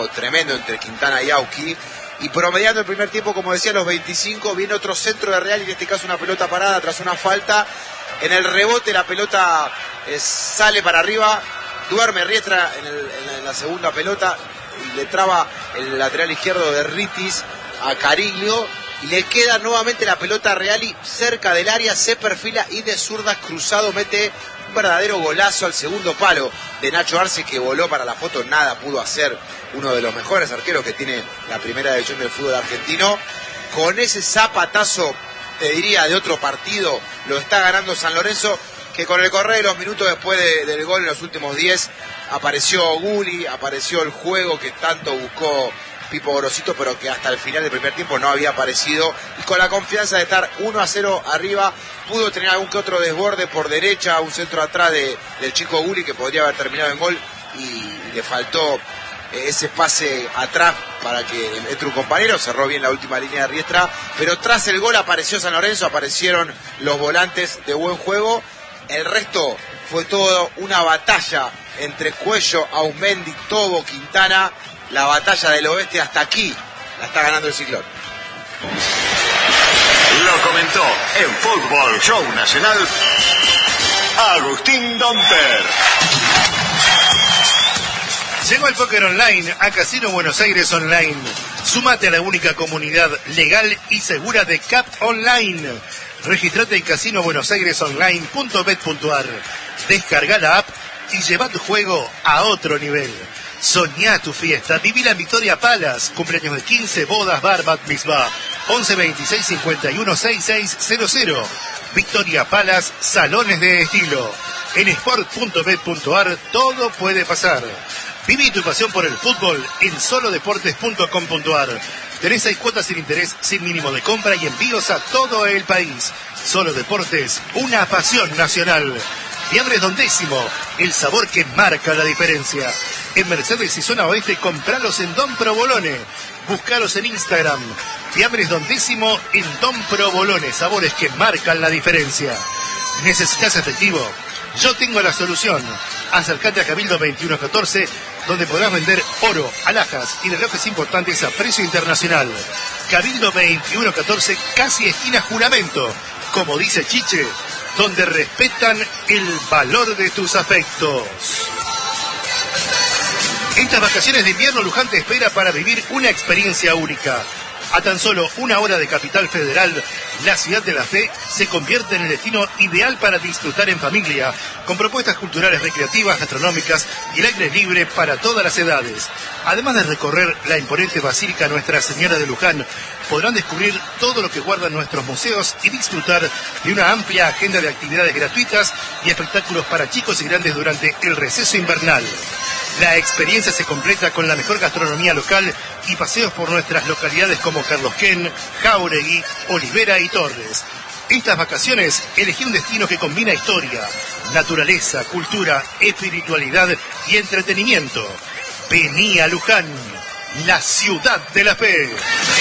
duelo tremendo entre Quintana y Auqui. Y promediando el primer tiempo, como decía, a los 25, viene otro centro de Real, y en este caso una pelota parada tras una falta. En el rebote la pelota sale para arriba, duerme Riestra en la segunda pelota, y le traba el lateral izquierdo de Ritis a Cariglio, y le queda nuevamente la pelota a Reali cerca del área, se perfila y de zurda cruzado mete un verdadero golazo al segundo palo de Nacho Arce, que voló para la foto, nada pudo hacer, uno de los mejores arqueros que tiene la primera división del fútbol argentino. Con ese zapatazo, te diría, de otro partido, lo está ganando San Lorenzo, que con el correr de los minutos después del gol en los últimos 10, apareció Gulli, apareció el juego que tanto buscó Pipo Gorosito, pero que hasta el final del primer tiempo no había aparecido, y con la confianza de estar 1-0 arriba, pudo tener algún que otro desborde por derecha, un centro atrás del chico Gulli que podría haber terminado en gol, y le faltó ese pase atrás para que entre un compañero, cerró bien la última línea de Riestra, pero tras el gol apareció San Lorenzo, aparecieron los volantes de buen juego. El resto fue todo una batalla entre Cuello, Aumendi, Tobo, Quintana. La batalla del oeste hasta aquí la está ganando el Ciclón. Lo comentó en Fútbol Show Nacional Agustín Domper. Llegó el póker online a Casino Buenos Aires Online. Súmate a la única comunidad legal y segura de CAP Online. Registrate en casinobuenosairesonline.bet.ar. Descarga la app y lleva tu juego a otro nivel. Soñá tu fiesta, vivila en Victoria Palace, cumpleaños de 15, bodas, bar, bat mitzvah, 11 26 51 6600. Victoria Palace, salones de estilo. En sport.bet.ar todo puede pasar. Viví tu pasión por el fútbol en solodeportes.com.ar. Tenés 6 cuotas sin interés, sin mínimo de compra y envíos a todo el país. Solo Deportes, una pasión nacional. Fiambres Don Décimo, el sabor que marca la diferencia. En Mercedes y Zona Oeste, compralos en Don Provolone. Búscalos en Instagram. Fiambres Don Décimo en Don Provolone, sabores que marcan la diferencia. ¿Necesitas efectivo? Yo tengo la solución. Acércate a Cabildo 2114, donde podrás vender oro, alhajas y relojes importantes a precio internacional. Cabildo 2114, casi esquina Juramento. Como dice Chiche, donde respetan el valor de tus afectos. Estas vacaciones de invierno, Luján te espera para vivir una experiencia única. A tan solo 1 hora de Capital Federal, la Ciudad de la Fe se convierte en el destino ideal para disfrutar en familia, con propuestas culturales, recreativas, gastronómicas y el aire libre para todas las edades. Además de recorrer la imponente Basílica Nuestra Señora de Luján, podrán descubrir todo lo que guardan nuestros museos y disfrutar de una amplia agenda de actividades gratuitas y espectáculos para chicos y grandes durante el receso invernal. La experiencia se completa con la mejor gastronomía local y paseos por nuestras localidades como Carlos Quén, Jáuregui, Olivera y Torres. Estas vacaciones, elegí un destino que combina historia, naturaleza, cultura, espiritualidad y entretenimiento. Vení a Luján, la ciudad de la fe.